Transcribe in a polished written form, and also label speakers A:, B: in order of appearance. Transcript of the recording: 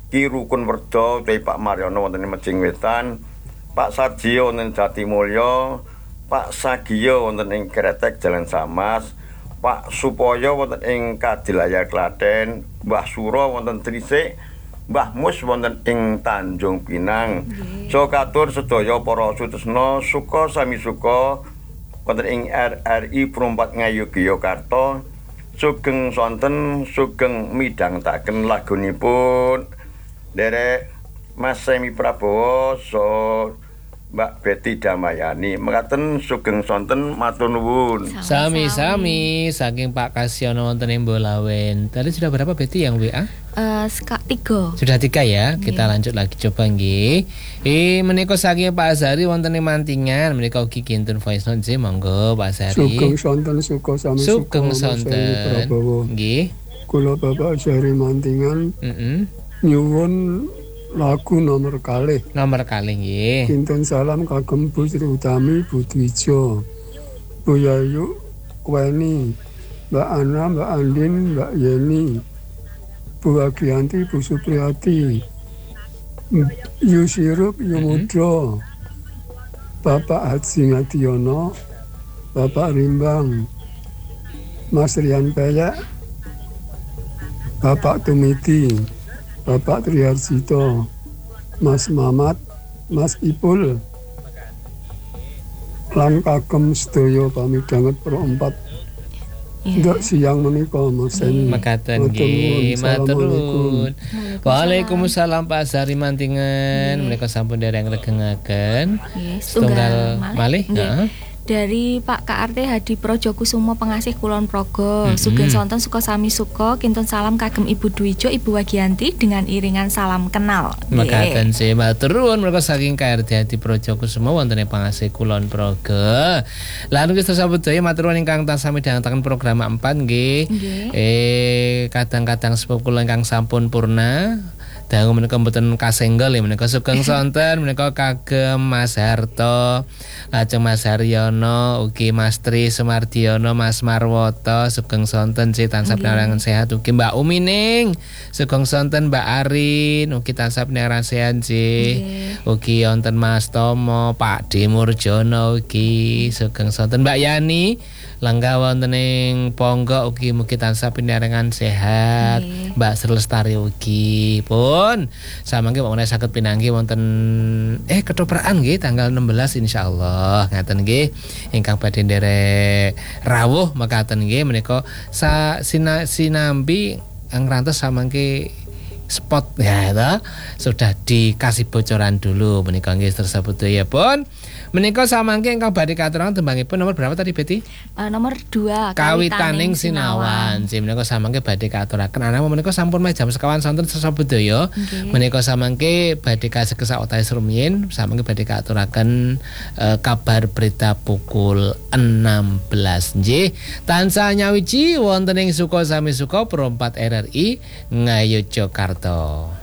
A: Ki Rukun Werda utawi Pak Maryono wonten ing Mejing Wetan, Pak Sarjiyo wonten Jatimulya, Pak Sagiyo wonten ing Kretek Jalan Samas, Pak Supoyo wonten ing Kadilaya Klaten, Mbah Suro wonten Trisik, Mbah Mus wonten ing Tanjung Pinang. So katur sedaya para sutresna suka sami suka wonten ing RRI Perumpat Ngayu Yogyakarta. Sugeng sonten sugeng midhangetaken lagunipun derek Mas Semi Prabowo so Mbak Betty Damayani. Mekaten sugeng sonten matur nuwun.
B: Sami-sami saking Pak Kasyono wonten ing Bolawen. Tadi sudah berapa Betty yang WA?
C: 3.
B: Sudah 3 ya. Kita lanjut lagi coba nggih. Menika saking Pak Azhari wonten ing Mantingan, menika ugi kinten voice note monggo Pak Azhari.
D: Sugeng sonten suka sami suka.
B: Sugeng sonten. Nggih.
D: Kula Bapak Azhari Mantingan. Nyuwun lagu nomor kalih
B: nggih.
D: Kinten salam kagem Bu Sri Utami Budwijo, Bu Yayu Kweni, Mbak Ana, Mbak Andin, Mbak Yeni, Bu Agianti, Bu Supriyati, Yu Sirup, Yu Mudro, Bapak Haji Ngadiono, Bapak Rimbang, Mas Rian Peyek, Bapak Tumiti, Bapak Triharjito, Mas Mamat, Mas Ipul, lan kagem sedaya pamidhanget perempat. Untuk siang menika Mas Seni.
B: Mekaten nggih, matur nuwun. Waalaikumsalam Pak Azhari Mantingan. Menika sampun dereng regengaken. Setunggal malih.
C: Dari Pak KRT Hadi Projokusumo Pengasih Kulon Progo. Sugeng sonten suka sami suka, kinten salam kagem Ibu Dwijo, Ibu Wagianti dengan iringan salam kenal.
B: Mekaten sih matur nuwun menika saking KRT Hadi Projokusumo wonten ing Pengasih Kulon Progo. Lalu kita sambut daya matur nuwun ingkang tansah midhangetaken program 4 nggih. Kadang-kadang sepuh kula ingkang sampun purna. Dangu menika mboten kasenggol ya menika sugeng sonten menika kagem Mas Harto, lajeng Mas Haryono, ugi Mas Tri Sumardiono, Mas Marwoto, sugeng sonten sih tansah pinaringan sehat, ugi Mbak Umining, sugeng sonten Mbak Arin, ugi tansah pinaringan sehat sih, ugi wonten Mas Tomo, Pak Dimurjono, ugi sugeng sonten Mbak Yani. Langga wonten ing Ponggo ugi mugi tansah pinaringan sehat. Mbak Sri Lestari ugi pun samangke wonten saged pinanggi wonten ketoprakan nggih tanggal 16 insyaallah ngaten nggih ingkang badhe nderek rawuh mekaten nggih menika sinambi ngrantos samangke spot ya itu sudah dikasih bocoran dulu menika nggih tersebut ya pun. Menika samangke ingkang badhe katuraken tembangipun nomor berapa tadi Betty?
C: Nomor 2
B: Kawitaning Sinawan. Menika samangke badhe katuraken ana menika sampun jam sekawan sonten sesa budaya. Menika samangke badhe kasek utahe rumiyin samangke badhe katuraken kabar berita pukul 16 nggih. Tansah nyawiji wonten ing suka sami suka Perumpat RRI Ngayu Yogyakarta.